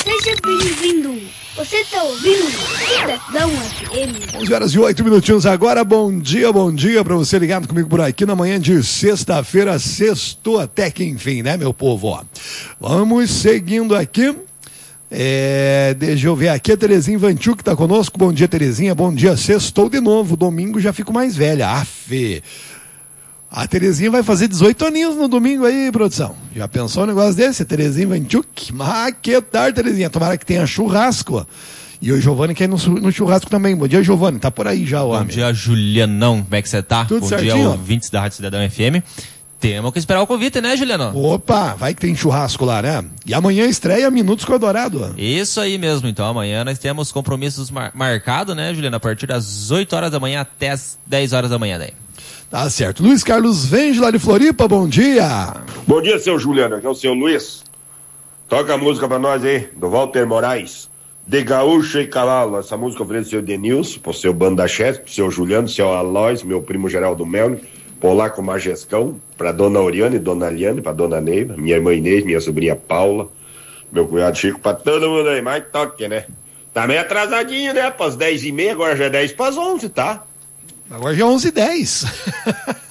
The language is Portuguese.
Seja bem-vindo. Você está ouvindo Cidadão FM. 11h08 agora. Bom dia para você ligado comigo por aqui na manhã de sexta-feira. Sextou até que enfim, né, meu povo? Ó, vamos seguindo aqui. Deixa eu ver aqui a Terezinha Vantil que tá conosco. Bom dia, Terezinha. Bom dia, sextou de novo. Domingo já fico mais velha. Afe. A Terezinha vai fazer 18 aninhos no domingo aí, produção. Já pensou um negócio desse? A Terezinha Vantiuk? Mas que tarde, Terezinha. Tomara que tenha churrasco. E o Giovanni quer ir no churrasco também. Bom dia, Giovanni. Tá por aí já, o homem. Bom dia, Julianão. Como é que você tá? Tudo bom certinho? Dia, ouvintes da Rádio Cidadão FM. Temos que esperar o convite, né, Juliano? Opa, vai que tem churrasco lá, né? E amanhã estreia Minutos com o Eldorado. Isso aí mesmo. Então, amanhã nós temos compromissos marcados, né, Juliano? A partir das 8 horas da manhã até as 10 horas da manhã daí. Tá certo. Luiz Carlos Venge lá de Floripa, bom dia. Bom dia, seu Juliano, aqui é o seu Luiz. Toca a música pra nós aí, do Walter Moraes, De Gaúcho e Cavalo. Essa música eu ofereço pro seu Denilson, pro seu Banda Chefe, pro seu Juliano, seu Aloys, meu primo Geraldo Melni, Polaco Majescão, pra dona Oriane, dona Liane, pra dona Neiva, minha irmã Inês, minha sobrinha Paula, meu cunhado Chico, pra todo mundo aí, mais toque, né? Tá meio atrasadinho, né? Pras 10h30, agora já é 10 pras 11, tá? Agora já é 11h10.